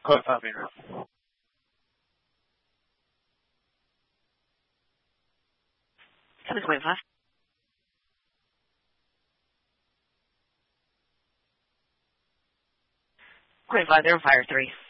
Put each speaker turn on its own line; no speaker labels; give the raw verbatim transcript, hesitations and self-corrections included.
Copy.
seven point five. Point five, they're on fire three.